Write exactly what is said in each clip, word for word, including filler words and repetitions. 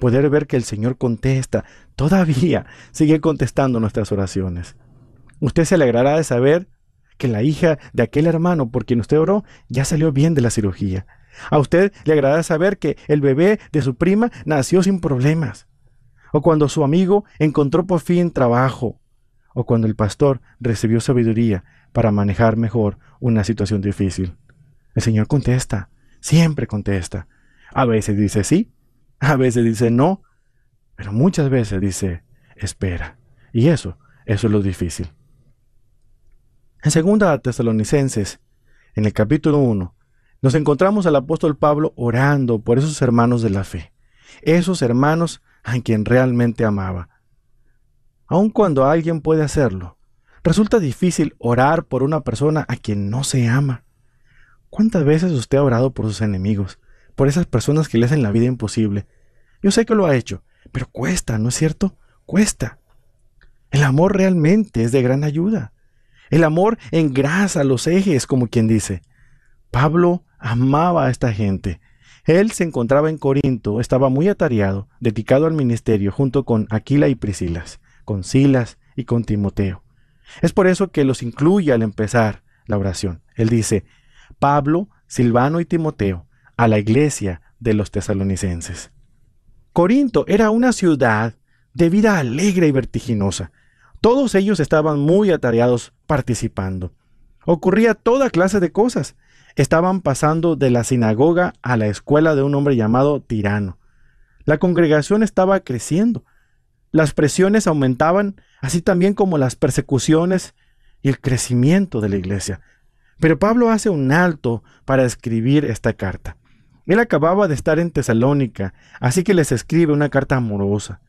poder ver que el Señor contesta, todavía sigue contestando nuestras oraciones. Usted se alegrará de saber que la hija de aquel hermano por quien usted oró ya salió bien de la cirugía. A usted le agradará saber que el bebé de su prima nació sin problemas. O cuando su amigo encontró por fin trabajo. O cuando el pastor recibió sabiduría para manejar mejor una situación difícil. El Señor contesta, siempre contesta. A veces dice sí, a veces dice no, pero muchas veces dice espera. Y eso, eso es lo difícil. En segunda Tesalonicenses, en el capítulo uno, nos encontramos al apóstol Pablo orando por esos hermanos de la fe, esos hermanos a quien realmente amaba. Aun cuando alguien puede hacerlo, resulta difícil orar por una persona a quien no se ama. ¿Cuántas veces usted ha orado por sus enemigos, por esas personas que le hacen la vida imposible? Yo sé que lo ha hecho, pero cuesta, ¿no es cierto? Cuesta. El amor realmente es de gran ayuda. El amor engrasa los ejes, como quien dice. Pablo amaba a esta gente. Él se encontraba en Corinto, estaba muy atareado, dedicado al ministerio, junto con Aquila y Priscilas, con Silas y con Timoteo. Es por eso que los incluye al empezar la oración. Él dice, Pablo, Silvano y Timoteo, a la iglesia de los tesalonicenses. Corinto era una ciudad de vida alegre y vertiginosa. Todos ellos estaban muy atareados participando. Ocurría toda clase de cosas. Estaban pasando de la sinagoga a la escuela de un hombre llamado Tirano. La congregación estaba creciendo. Las presiones aumentaban, así también como las persecuciones y el crecimiento de la iglesia. Pero Pablo hace un alto para escribir esta carta. Él acababa de estar en Tesalónica, así que les escribe una carta amorosa.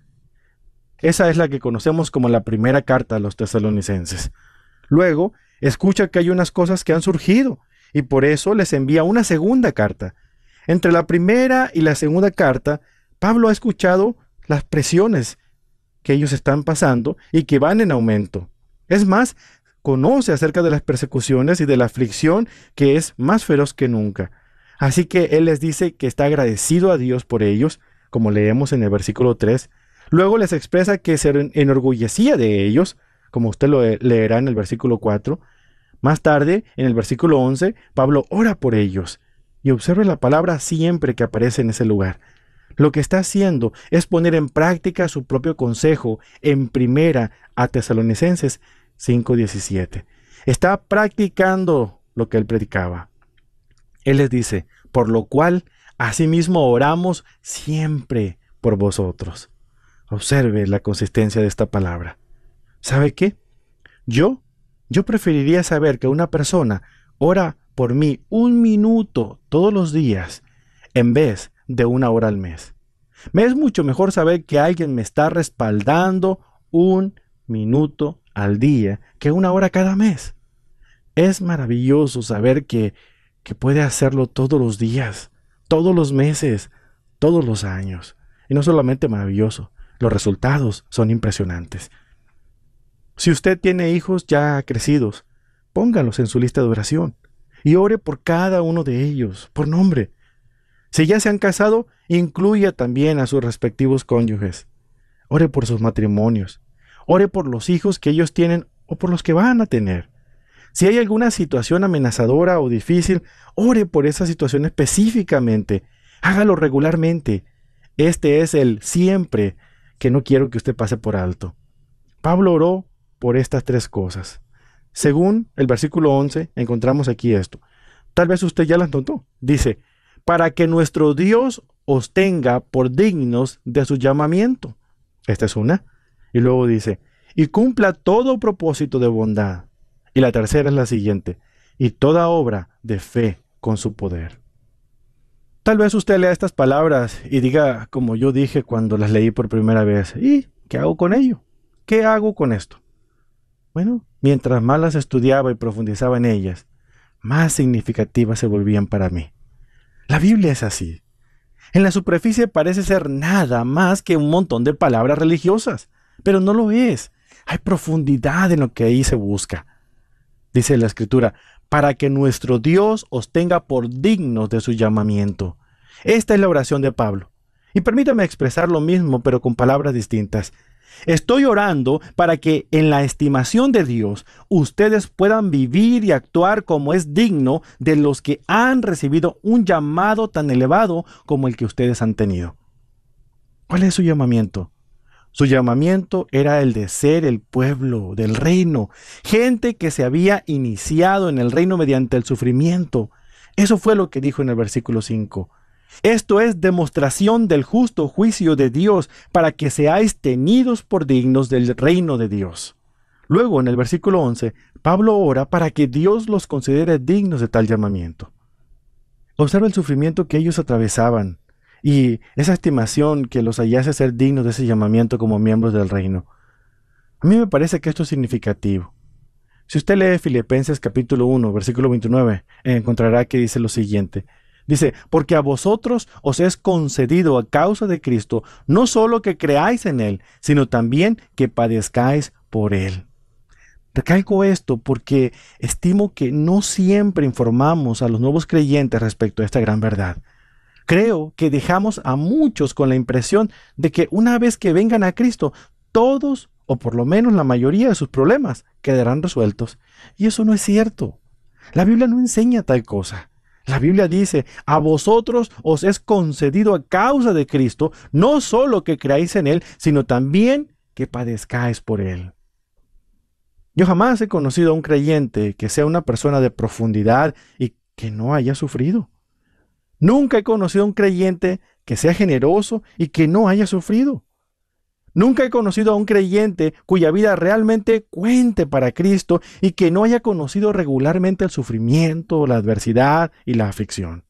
Esa es la que conocemos como la primera carta a los tesalonicenses. Luego, escucha que hay unas cosas que han surgido, y por eso les envía una segunda carta. Entre la primera y la segunda carta, Pablo ha escuchado las presiones que ellos están pasando y que van en aumento. Es más, conoce acerca de las persecuciones y de la aflicción que es más feroz que nunca. Así que él les dice que está agradecido a Dios por ellos, como leemos en el versículo tres. Luego les expresa que se enorgullecía de ellos, como usted lo leerá en el versículo cuatro. Más tarde, en el versículo once, Pablo ora por ellos. Y observe la palabra siempre que aparece en ese lugar. Lo que está haciendo es poner en práctica su propio consejo en primera a Tesalonicenses cinco diecisiete. Está practicando lo que él predicaba. Él les dice, por lo cual, asimismo oramos siempre por vosotros. Observe la consistencia de esta palabra. ¿Sabe qué? Yo, yo preferiría saber que una persona ora por mí un minuto todos los días en vez de una hora al mes. Me es mucho mejor saber que alguien me está respaldando un minuto al día que una hora cada mes. Es maravilloso saber que, que puede hacerlo todos los días, todos los meses, todos los años. Y no solamente maravilloso, los resultados son impresionantes. Si usted tiene hijos ya crecidos, póngalos en su lista de oración y ore por cada uno de ellos, por nombre. Si ya se han casado, incluya también a sus respectivos cónyuges. Ore por sus matrimonios. Ore por los hijos que ellos tienen o por los que van a tener. Si hay alguna situación amenazadora o difícil, ore por esa situación específicamente. Hágalo regularmente. Este es el siempre que no quiero que usted pase por alto. Pablo oró por estas tres cosas. Según el versículo once, encontramos aquí esto. Tal vez usted ya las notó. Dice, para que nuestro Dios os tenga por dignos de su llamamiento. Esta es una. Y luego dice, y cumpla todo propósito de bondad. Y la tercera es la siguiente, y toda obra de fe con su poder. Tal vez usted lea estas palabras y diga, como yo dije cuando las leí por primera vez, ¿y qué hago con ello? ¿Qué hago con esto? Bueno, mientras más las estudiaba y profundizaba en ellas, más significativas se volvían para mí. La Biblia es así. En la superficie parece ser nada más que un montón de palabras religiosas, pero no lo es. Hay profundidad en lo que ahí se busca. Dice la Escritura, para que nuestro Dios os tenga por dignos de su llamamiento. Esta es la oración de Pablo. Y permítame expresar lo mismo, pero con palabras distintas. Estoy orando para que en la estimación de Dios ustedes puedan vivir y actuar como es digno de los que han recibido un llamado tan elevado como el que ustedes han tenido. ¿Cuál es su llamamiento? Su llamamiento era el de ser el pueblo del reino, gente que se había iniciado en el reino mediante el sufrimiento. Eso fue lo que dijo en el versículo cinco. Esto es demostración del justo juicio de Dios para que seáis tenidos por dignos del reino de Dios. Luego, en el versículo once, Pablo ora para que Dios los considere dignos de tal llamamiento. Observa el sufrimiento que ellos atravesaban y esa estimación que los hallase ser dignos de ese llamamiento como miembros del reino. A mí me parece que esto es significativo. Si usted lee Filipenses capítulo uno, versículo veintinueve, encontrará que dice lo siguiente. Dice, porque a vosotros os es concedido a causa de Cristo, no solo que creáis en Él, sino también que padezcáis por Él. Recalco esto porque estimo que no siempre informamos a los nuevos creyentes respecto a esta gran verdad. Creo que dejamos a muchos con la impresión de que una vez que vengan a Cristo, todos, o por lo menos la mayoría de sus problemas, quedarán resueltos. Y eso no es cierto. La Biblia no enseña tal cosa. La Biblia dice, a vosotros os es concedido a causa de Cristo, no solo que creáis en Él, sino también que padezcáis por Él. Yo jamás he conocido a un creyente que sea una persona de profundidad y que no haya sufrido. Nunca he conocido a un creyente que sea generoso y que no haya sufrido. Nunca he conocido a un creyente cuya vida realmente cuente para Cristo y que no haya conocido regularmente el sufrimiento, la adversidad y la aflicción.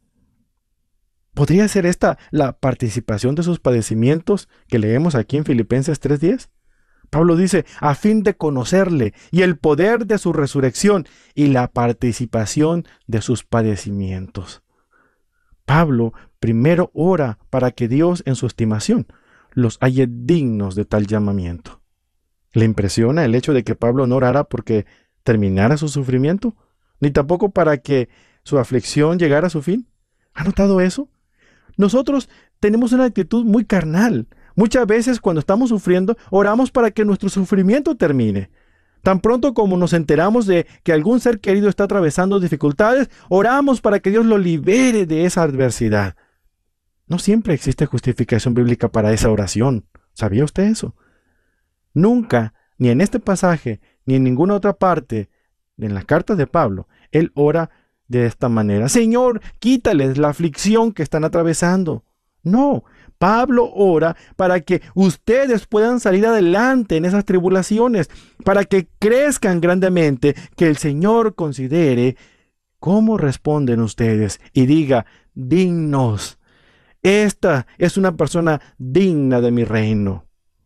¿Podría ser esta la participación de sus padecimientos que leemos aquí en Filipenses tres diez? Pablo dice, a fin de conocerle y el poder de su resurrección y la participación de sus padecimientos. Pablo primero ora para que Dios en su estimación los halle dignos de tal llamamiento. ¿Le impresiona el hecho de que Pablo no orara porque terminara su sufrimiento? Ni tampoco para que su aflicción llegara a su fin. ¿Ha notado eso? Nosotros tenemos una actitud muy carnal. Muchas veces cuando estamos sufriendo, oramos para que nuestro sufrimiento termine. Tan pronto como nos enteramos de que algún ser querido está atravesando dificultades, oramos para que Dios lo libere de esa adversidad. No siempre existe justificación bíblica para esa oración. ¿Sabía usted eso? Nunca, ni en este pasaje, ni en ninguna otra parte, en las cartas de Pablo, él ora de esta manera. Señor, quítales la aflicción que están atravesando. No, Pablo ora para que ustedes puedan salir adelante en esas tribulaciones, para que crezcan grandemente, que el Señor considere cómo responden ustedes y diga, dignos. Esta es una persona digna de mi reino.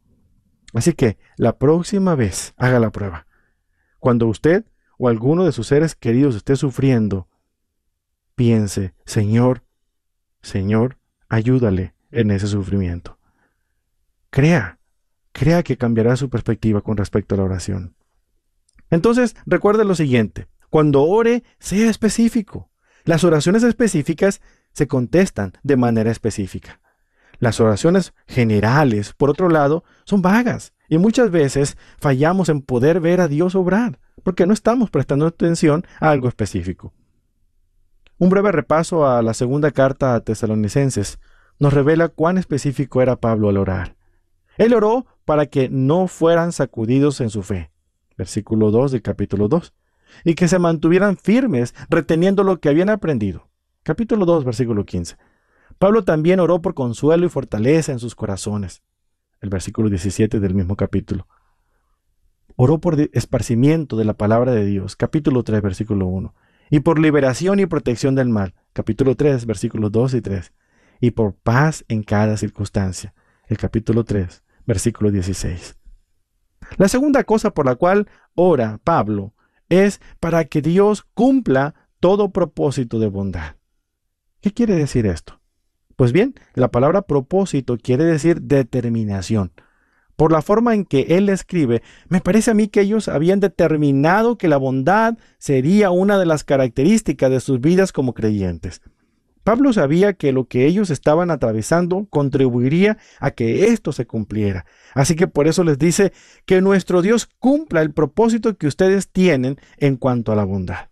Así que la próxima vez haga la prueba. Cuando usted o alguno de sus seres queridos esté sufriendo, piense, Señor, Señor, ayúdale en ese sufrimiento. Crea, crea que cambiará su perspectiva con respecto a la oración. Entonces, recuerde lo siguiente, cuando ore, sea específico. Las oraciones específicas se contestan de manera específica. Las oraciones generales, por otro lado, son vagas y muchas veces fallamos en poder ver a Dios obrar porque no estamos prestando atención a algo específico. Un breve repaso a la segunda carta a Tesalonicenses nos revela cuán específico era Pablo al orar. Él oró para que no fueran sacudidos en su fe, versículo dos del capítulo dos, y que se mantuvieran firmes reteniendo lo que habían aprendido. Capítulo dos, versículo quince. Pablo también oró por consuelo y fortaleza en sus corazones. El versículo diecisiete del mismo capítulo. Oró por esparcimiento de la palabra de Dios. Capítulo tres, versículo uno. Y por liberación y protección del mal. Capítulo tres, versículos dos y tres. Y por paz en cada circunstancia. El capítulo tres, versículo dieciséis. La segunda cosa por la cual ora Pablo es para que Dios cumpla todo propósito de bondad. ¿Qué quiere decir esto? Pues bien, la palabra propósito quiere decir determinación. Por la forma en que él escribe, me parece a mí que ellos habían determinado que la bondad sería una de las características de sus vidas como creyentes. Pablo sabía que lo que ellos estaban atravesando contribuiría a que esto se cumpliera. Así que por eso les dice que nuestro Dios cumpla el propósito que ustedes tienen en cuanto a la bondad.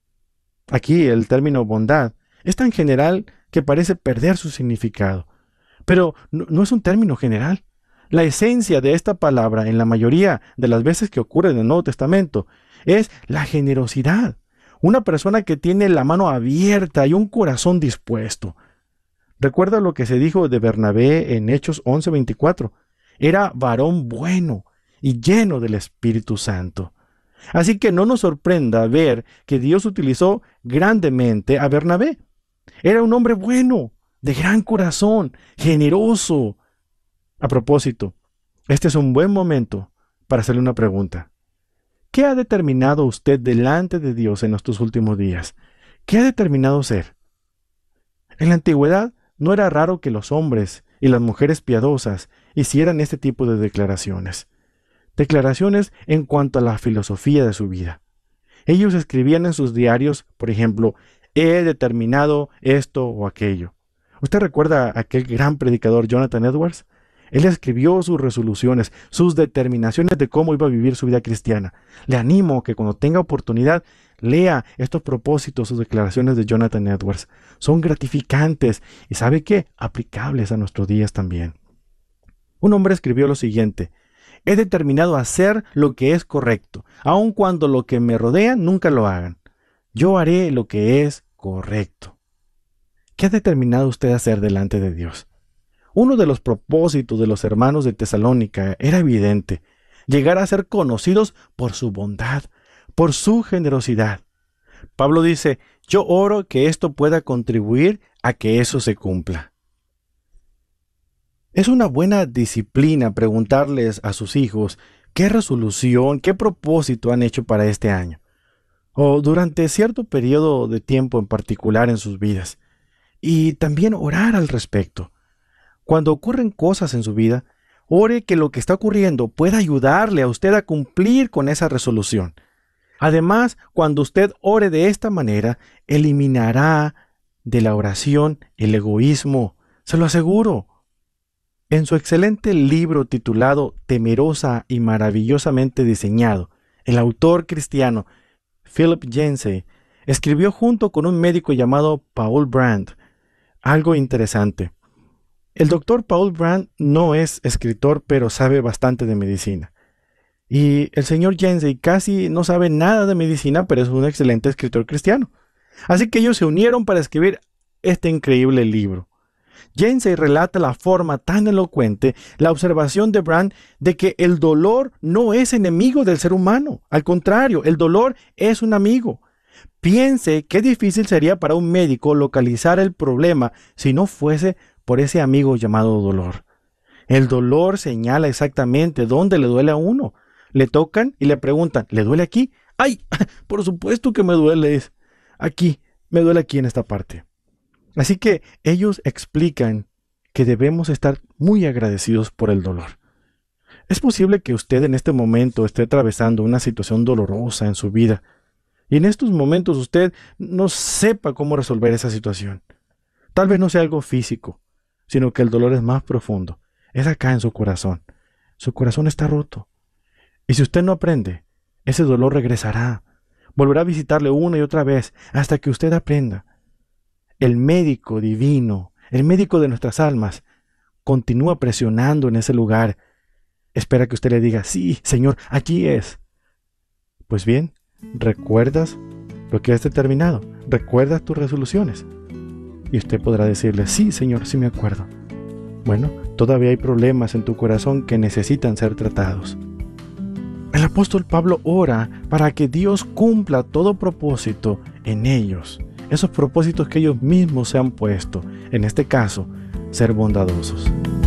Aquí el término bondad es tan general que parece perder su significado. Pero no, no es un término general. La esencia de esta palabra, en la mayoría de las veces que ocurre en el Nuevo Testamento, es la generosidad. Una persona que tiene la mano abierta y un corazón dispuesto. Recuerda lo que se dijo de Bernabé en Hechos once veinticuatro. Era varón bueno y lleno del Espíritu Santo. Así que no nos sorprenda ver que Dios utilizó grandemente a Bernabé. Era un hombre bueno, de gran corazón, generoso. A propósito, este es un buen momento para hacerle una pregunta. ¿Qué ha determinado usted delante de Dios en estos últimos días? ¿Qué ha determinado ser? En la antigüedad no era raro que los hombres y las mujeres piadosas hicieran este tipo de declaraciones. Declaraciones en cuanto a la filosofía de su vida. Ellos escribían en sus diarios, por ejemplo, he determinado esto o aquello. ¿Usted recuerda a aquel gran predicador Jonathan Edwards? Él escribió sus resoluciones, sus determinaciones de cómo iba a vivir su vida cristiana. Le animo a que cuando tenga oportunidad lea estos propósitos, sus declaraciones de Jonathan Edwards. Son gratificantes y ¿sabe qué? Aplicables a nuestros días también. Un hombre escribió lo siguiente: he determinado hacer lo que es correcto, aun cuando lo que me rodean nunca lo hagan. Yo haré lo que es correcto. ¿Qué ha determinado usted hacer delante de Dios? Uno de los propósitos de los hermanos de Tesalónica era evidente: llegar a ser conocidos por su bondad, por su generosidad. Pablo dice, yo oro que esto pueda contribuir a que eso se cumpla. Es una buena disciplina preguntarles a sus hijos qué resolución, qué propósito han hecho para este año, o durante cierto periodo de tiempo en particular en sus vidas, y también orar al respecto. Cuando ocurren cosas en su vida, ore que lo que está ocurriendo pueda ayudarle a usted a cumplir con esa resolución. Además, cuando usted ore de esta manera, eliminará de la oración el egoísmo, se lo aseguro. En su excelente libro titulado Temerosa y maravillosamente diseñado, el autor cristiano Philip Yancey escribió junto con un médico llamado Paul Brand algo interesante. El doctor Paul Brand no es escritor, pero sabe bastante de medicina. Y el señor Yancey casi no sabe nada de medicina, pero es un excelente escritor cristiano. Así que ellos se unieron para escribir este increíble libro. Yancey relata la forma tan elocuente, la observación de Brand de que el dolor no es enemigo del ser humano. Al contrario, el dolor es un amigo. Piense qué difícil sería para un médico localizar el problema si no fuese por ese amigo llamado dolor. El dolor señala exactamente dónde le duele a uno. Le tocan y le preguntan, ¿le duele aquí? ¡Ay! Por supuesto que me duele. Aquí, me duele aquí en esta parte. Así que ellos explican que debemos estar muy agradecidos por el dolor. Es posible que usted en este momento esté atravesando una situación dolorosa en su vida. Y en estos momentos usted no sepa cómo resolver esa situación. Tal vez no sea algo físico, sino que el dolor es más profundo. Es acá en su corazón. Su corazón está roto. Y si usted no aprende, ese dolor regresará. Volverá a visitarle una y otra vez hasta que usted aprenda. El médico divino, el médico de nuestras almas, continúa presionando en ese lugar. Espera que usted le diga, sí, Señor, aquí es. Pues bien, ¿recuerdas lo que has determinado? ¿Recuerdas tus resoluciones? Y usted podrá decirle, sí, Señor, sí me acuerdo. Bueno, todavía hay problemas en tu corazón que necesitan ser tratados. El apóstol Pablo ora para que Dios cumpla todo propósito en ellos. Esos propósitos que ellos mismos se han puesto. En este caso, ser bondadosos.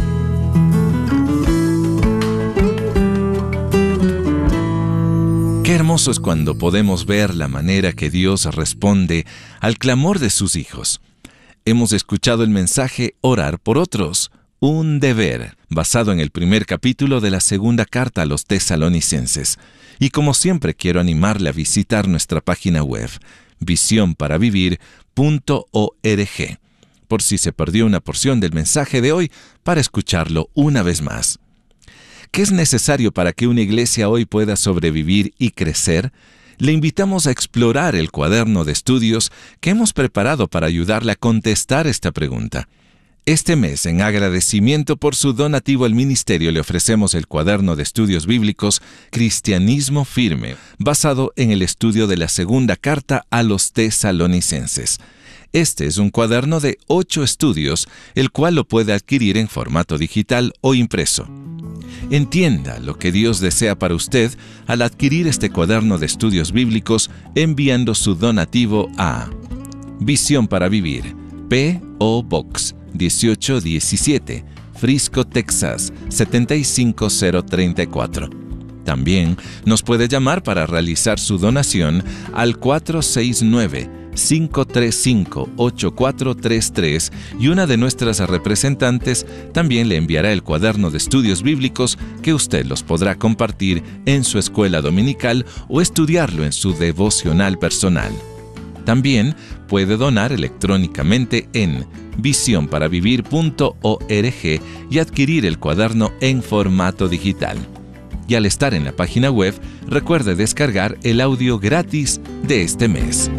Qué hermoso es cuando podemos ver la manera que Dios responde al clamor de sus hijos. Hemos escuchado el mensaje Orar por otros, un deber, basado en el primer capítulo de la segunda carta a los tesalonicenses. Y como siempre quiero animarle a visitar nuestra página web, visión para vivir punto org. por si se perdió una porción del mensaje de hoy, para escucharlo una vez más. ¿Qué es necesario para que una iglesia hoy pueda sobrevivir y crecer? Le invitamos a explorar el cuaderno de estudios que hemos preparado para ayudarle a contestar esta pregunta. Este mes, en agradecimiento por su donativo al ministerio, le ofrecemos el cuaderno de estudios bíblicos Cristianismo Firme, basado en el estudio de la segunda carta a los tesalonicenses. Este es un cuaderno de ocho estudios, el cual lo puede adquirir en formato digital o impreso. Entienda lo que Dios desea para usted al adquirir este cuaderno de estudios bíblicos enviando su donativo a Visión para Vivir, P O Box dieciocho diecisiete, Frisco, Texas setenta y cinco cero treinta y cuatro. También nos puede llamar para realizar su donación al cuatro seis nueve, cinco tres cinco, ocho cuatro tres tres y una de nuestras representantes también le enviará el cuaderno de estudios bíblicos que usted los podrá compartir en su escuela dominical o estudiarlo en su devocional personal. También puede donar electrónicamente en visión para vivir punto org y adquirir el cuaderno en formato digital. Y al estar en la página web, recuerde descargar el audio gratis de este mes.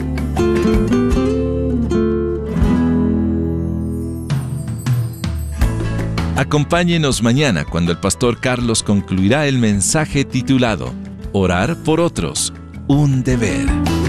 Acompáñenos mañana cuando el pastor Carlos concluirá el mensaje titulado Orar por otros, un deber.